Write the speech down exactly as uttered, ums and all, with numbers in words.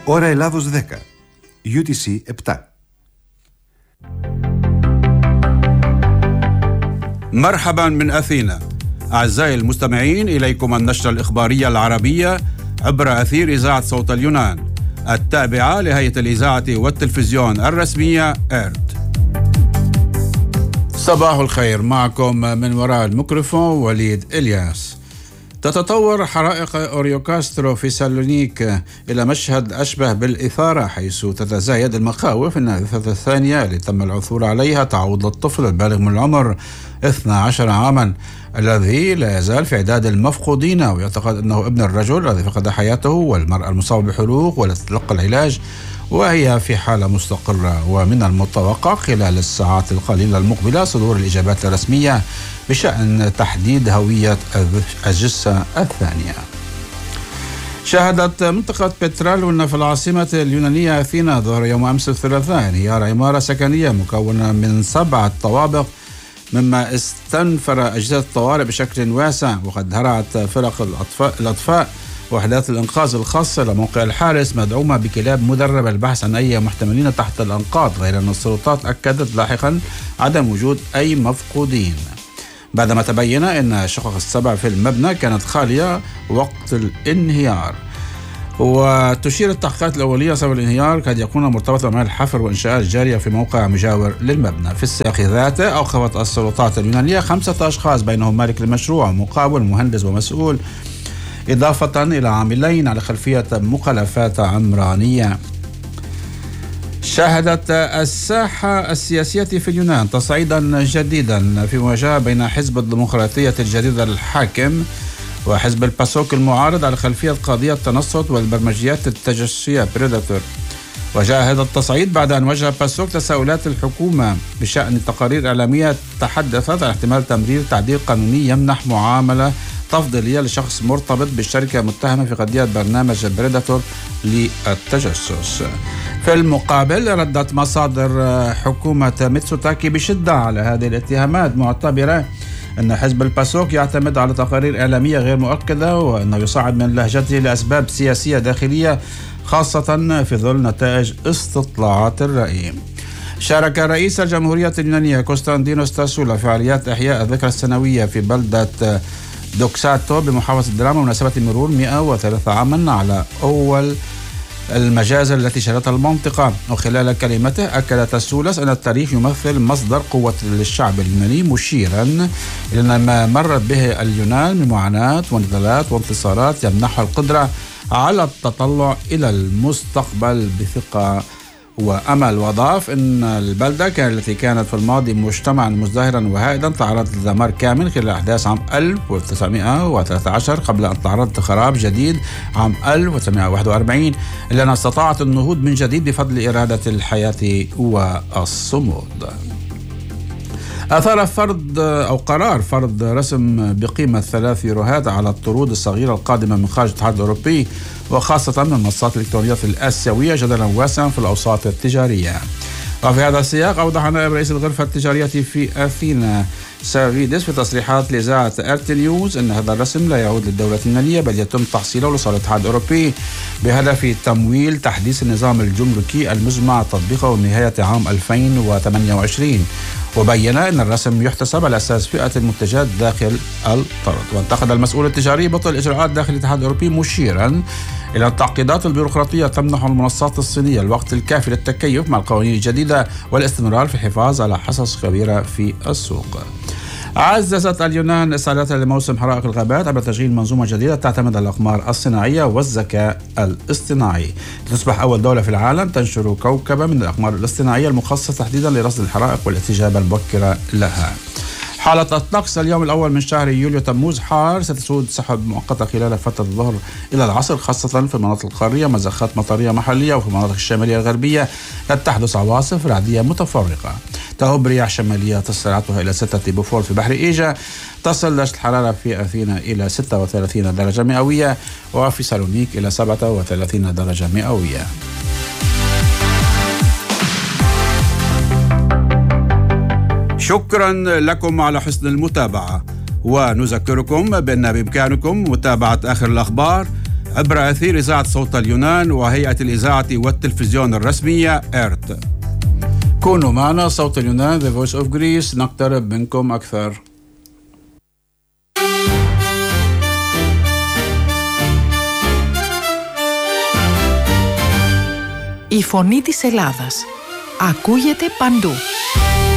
Ώρα Ελλάδος δέκα, γιου τι σι επτά. مرحبا من أثينا. أعزائي المستمعين، إليكم النشرة الإخبارية العربية عبر أثير إذاعة صوت اليونان التابعة لهيئة الإذاعة والتلفزيون الرسمية إيرت. صباح الخير، معكم من وراء الميكروفون وليد إلياس. تتطور حرائق أوريوكاسترو في سالونيك إلى مشهد أشبه بالإثارة، حيث تتزايد المخاوف أن الإثارة الثانية اللي تم العثور عليها تعود للطفل البالغ من العمر اثني عشر عاما الذي لا يزال في عداد المفقودين، ويعتقد أنه ابن الرجل الذي فقد حياته والمرأة المصابة بحروق والتي تلقى العلاج وهي في حالة مستقرة. ومن المتوقع خلال الساعات القليلة المقبلة صدور الإجابات الرسمية بشأن تحديد هوية الجثة الثانية. شهدت منطقة بترالون في العاصمة اليونانية أثينا ظهر يوم أمس الثلاثاء انهيار عمارة سكنية مكونة من سبعة طوابق، مما استنفر أجهزة الطوارئ بشكل واسع، وقد هرعت فرق الأطفاء وحدات الإنقاذ الخاصة لموقع الحادث مدعومة بكلاب مدربة للبحث عن أي محتملين تحت الأنقاض، غير أن السلطات أكدت لاحقا عدم وجود أي مفقودين، بعدما تبين أن الشقق السبع في المبنى كانت خالية وقت الانهيار. وتشير التحقيقات الأولية سبب الانهيار قد يكون مرتبطا مع الحفر وإنشاءات جارية في موقع مجاور للمبنى. في السياق ذاته أوقفت السلطات اليونانية خمسة أشخاص بينهم مالك المشروع ومقاول مهندس ومسؤول، إضافة إلى عاملين على خلفية مخالفات عمرانية. شهدت الساحة السياسية في اليونان تصعيدا جديدا في مواجهة بين حزب الديمقراطية الجديد الحاكم وحزب الباسوك المعارض على خلفية قضية التنصت والبرمجيات التجسسية بريداتور. وجاء هذا التصعيد بعد أن وجه باسوك تساؤلات الحكومة بشأن تقارير إعلامية تحدثت عن احتمال تمرير تعديل قانوني يمنح معاملة تفضيلية لشخص مرتبط بالشركة متهمة في قضية برنامج بريداتور للتجسس. في المقابل ردت مصادر حكومة ميتسوتاكي بشدة على هذه الاتهامات، معتبرة أن حزب الباسوك يعتمد على تقارير إعلامية غير مؤكدة وأنه يصعد من لهجته لأسباب سياسية داخلية، خاصة في ظل نتائج استطلاعات الرأي. شارك رئيس الجمهورية اليونانية كوستاندينوس تاسولا فعاليات إحياء الذكرى السنوية في بلدة دوكساتو بمحافظة دراما بمناسبة مرور مئة وثلاثة عاما على أول المجازر التي شهدتها المنطقة. وخلال كلمته أكد تاسولاس أن التاريخ يمثل مصدر قوة للشعب اليوناني، مشيرا إلى ما مرت به اليونان من معاناة ونضالات وانتصارات يمنحها القدرة على التطلع إلى المستقبل بثقة وأمل. وأضاف أن البلدة كان التي كانت في الماضي مجتمعا مزدهرا وهائلا تعرضت لدمار كامل خلال أحداث عام ألف وتسعمئة وثلاثة عشر قبل أن تعرض لخراب جديد عام ألف وتسعمئة وواحد وأربعين، إلا أنها استطاعت النهوض من جديد بفضل إرادة الحياة والصمود. أثار فرض أو قرار فرض رسم بقيمة ثلاث يوروهات على الطرود الصغيرة القادمة من خارج الاتحاد الأوروبي وخاصة من المنصات الإلكترونية الآسيوية جدلا واسعا في الأوساط التجارية. وفي هذا السياق أوضح نائب رئيس الغرفة التجارية في أثينا سافيدس في تصريحات لإذاعة إيرت نيوز أن هذا الرسم لا يعود للدولة اليونانية بل يتم تحصيله لصالح الاتحاد الأوروبي بهدف تمويل تحديث النظام الجمركي المزمع تطبيقه نهاية عام ألفين وثمانية وعشرين. وبين أن الرسم يحتسب على أساس فئة المنتجات داخل الطرد. وانتقد المسؤول التجاري بطء الإجراءات داخل الاتحاد الأوروبي، مشيرا إلى التعقيدات البيروقراطية تمنح المنصات الصينية الوقت الكافي للتكيف مع القوانين الجديدة والاستمرار في الحفاظ على حصص كبيرة في السوق. عززت اليونان استعداداتها لموسم حرائق الغابات عبر تشغيل منظومة جديدة تعتمد على الأقمار الصناعية والذكاء الاصطناعي، لتصبح أول دولة في العالم تنشر كوكبة من الأقمار الاصطناعية المخصصة تحديدا لرصد الحرائق والاستجابة المبكرة لها. حالة الطقس اليوم الأول من شهر يوليو تموز حار، ستسود سحب مؤقتة خلال فترة الظهر إلى العصر خاصة في المناطق القارية، مزخات مطرية محلية، وفي المناطق الشمالية الغربية قد تحدث عواصف رعدية متفرقة. تهب رياح شمالية سرعتها إلى ستة بوفور في بحر إيجا. تصل درجة الحرارة في أثينا إلى ستة وثلاثين درجة مئوية وفي سالونيك إلى سبعة وثلاثين درجة مئوية. شكرا لكم على حسن المتابعة، ونذكركم بأن بإمكانكم متابعة آخر الأخبار إبرة أثير إذاعة صوت اليونان وهيئة الإذاعة والتلفزيون الرسمية إيرت. كونوا معنا. صوت اليونان The Voice of Greece، نقترب منكم أكثر. Η φωνή της Ελλάδας ακούγεται παντού.